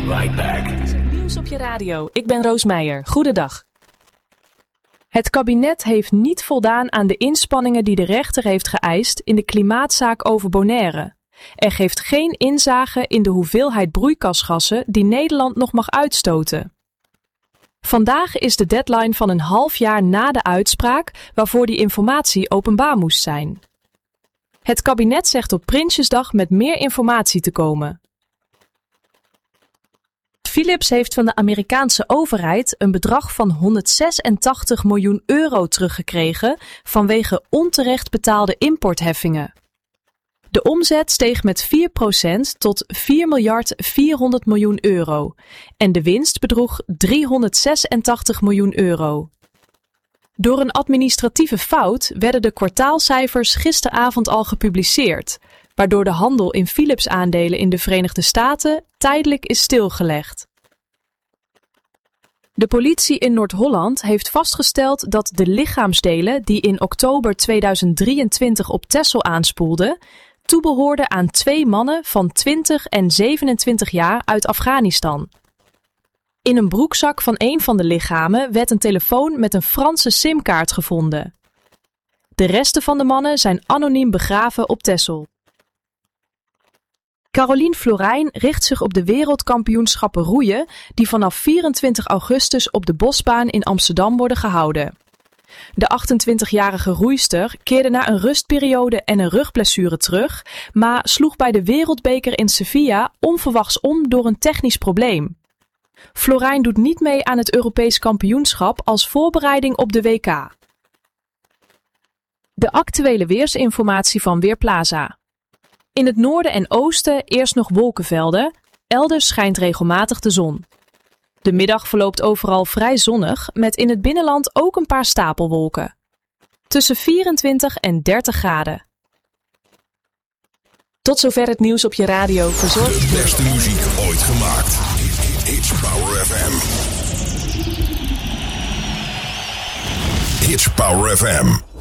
right back. Nieuws op je radio. Ik ben Roos Meijer. Goedendag. Het kabinet heeft niet voldaan aan de inspanningen die de rechter heeft geëist in de klimaatzaak over Bonaire. Er geeft geen inzage in de hoeveelheid broeikasgassen die Nederland nog mag uitstoten. Vandaag is de deadline van een half jaar na de uitspraak waarvoor die informatie openbaar moest zijn. Het kabinet zegt op Prinsjesdag met meer informatie te komen. Philips heeft van de Amerikaanse overheid een bedrag van 186 miljoen euro teruggekregen vanwege onterecht betaalde importheffingen. De omzet steeg met 4% tot 4.400 miljoen euro en de winst bedroeg 386 miljoen euro. Door een administratieve fout werden de kwartaalcijfers gisteravond al gepubliceerd, waardoor de handel in Philips-aandelen in de Verenigde Staten tijdelijk is stilgelegd. De politie in Noord-Holland heeft vastgesteld dat de lichaamsdelen die in oktober 2023 op Texel aanspoelden, toebehoorden aan 2 mannen van 20 en 27 jaar uit Afghanistan. In een broekzak van een van de lichamen werd een telefoon met een Franse simkaart gevonden. De resten van de mannen zijn anoniem begraven op Texel. Caroline Florijn richt zich op de wereldkampioenschappen roeien die vanaf 24 augustus op de Bosbaan in Amsterdam worden gehouden. De 28-jarige roeister keerde na een rustperiode en een rugblessure terug, maar sloeg bij de Wereldbeker in Sevilla onverwachts om door een technisch probleem. Florijn doet niet mee aan het Europees kampioenschap als voorbereiding op de WK. De actuele weersinformatie van Weerplaza. In het noorden en oosten eerst nog wolkenvelden, elders schijnt regelmatig de zon. De middag verloopt overal vrij zonnig, met in het binnenland ook een paar stapelwolken. Tussen 24 en 30 graden. Tot zover het nieuws op je radio, verzorgd. De beste muziek ooit gemaakt. It's Power FM. It's Power FM.